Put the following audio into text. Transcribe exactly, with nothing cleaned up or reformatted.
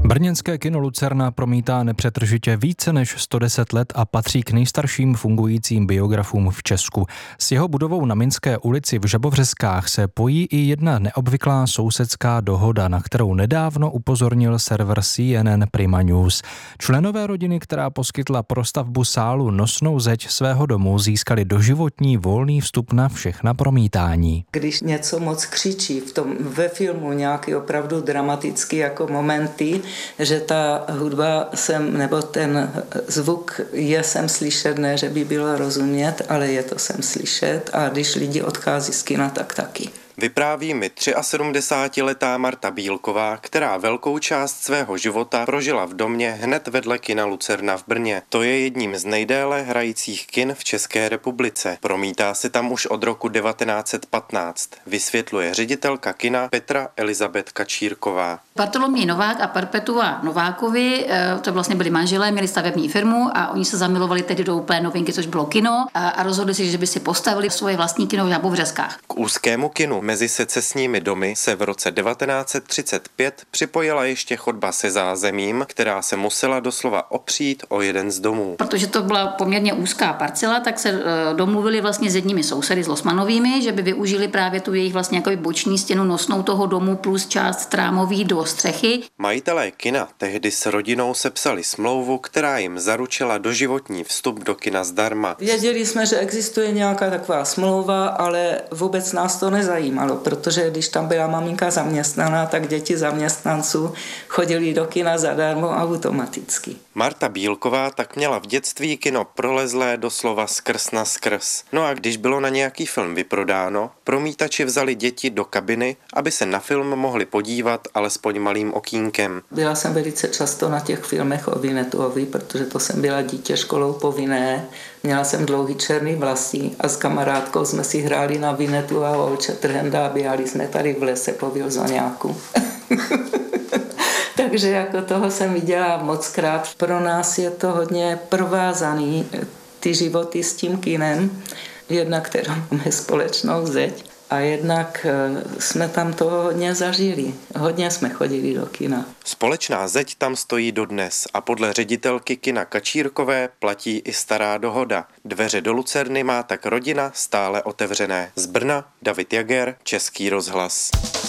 Brněnské kino Lucerna promítá nepřetržitě více než sto deset let a patří k nejstarším fungujícím biografům v Česku. S jeho budovou na Minské ulici v Žabovřeskách se pojí i jedna neobvyklá sousedská dohoda, na kterou nedávno upozornil server C N N Prima News. Členové rodiny, která poskytla pro stavbu sálu nosnou zeď svého domu, získali doživotní volný vstup na všechna promítání. Když něco moc křičí v tom, ve filmu nějaký opravdu dramatický jako momenty, že ta hudba sem, nebo ten zvuk je sem slyšet, ne, že by bylo rozumět, ale je to sem slyšet a když lidi odchází z kina, tak taky. Vypráví mi sedmdesátiletá Marta Bílková, která velkou část svého života prožila v domě hned vedle kina Lucerna v Brně. To je jedním z nejdéle hrajících kin v České republice. Promítá se tam už od roku devatenáct set patnáct, vysvětluje ředitelka kina Petra Elizabeth Kačírková. Bartoloměj Novák a Perpetua Novákovi, to vlastně byli manželé, měli stavební firmu a oni se zamilovali tedy do úplné novinky, což bylo kino, a rozhodli se, že by si postavili svoje vlastní kino v Žabovřeskách. K úzkému kinu mezi secesními domy se v roce devatenáct set třicet pět připojila ještě chodba se zázemím, která se musela doslova opřít o jeden z domů. Protože to byla poměrně úzká parcela, tak se domluvili vlastně s jedními sousedy, s Losmanovými, že by využili právě tu jejich vlastně jako boční stěnu nosnou toho domu plus část trámový do střechy. Majitelé kina tehdy s rodinou sepsali smlouvu, která jim zaručila doživotní vstup do kina zdarma. Věděli jsme, že existuje nějaká taková smlouva, ale vůbec nás to nezajímalo, protože když tam byla maminka zaměstnaná, tak děti zaměstnanců chodili do kina zadarmo automaticky. Marta Bílková tak měla v dětství kino prolezlé doslova skrz na skrz. No a když bylo na nějaký film vyprodáno, promítači vzali děti do kabiny, aby se na film mohli podívat alespoň malým okýnkem. Byla jsem velice často na těch filmech o Vinetuovi, protože to jsem byla dítě školou povinné. Měla jsem dlouhý černý vlasy a s kamarádkou jsme si hráli na Vinetu a Olče Trhenda a běhali jsme tady v lese po Vilzoňáku. Takže jako toho jsem viděla mockrát. Pro nás je to hodně provázaný, ty životy s tím kinem. Jednak kterou máme společnou zeď a jednak jsme tam toho hodně zažili. Hodně jsme chodili do kina. Společná zeď tam stojí dodnes a podle ředitelky kina Kačírkové platí i stará dohoda. Dveře do Lucerny má tak rodina stále otevřené. Z Brna David Jager, Český rozhlas.